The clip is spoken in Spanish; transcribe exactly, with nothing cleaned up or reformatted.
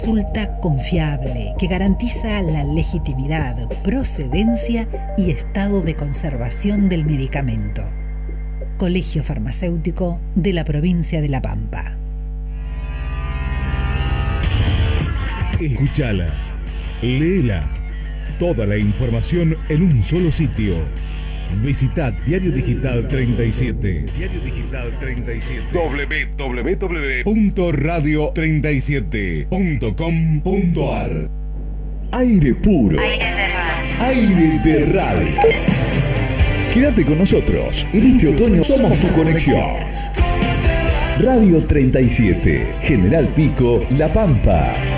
Consulta confiable que garantiza la legitimidad, procedencia y estado de conservación del medicamento. Colegio Farmacéutico de la Provincia de La Pampa. Escúchala, léela, toda la información en un solo sitio. Visita Diario Digital treinta y siete. Diario Digital treinta y siete. doble u doble u doble u punto radio treinta y siete punto com punto a r. Aire puro. Aire de radio. Aire de radio. Quédate con nosotros. En este otoño somos tu conexión. Radio treinta y siete. General Pico, La Pampa.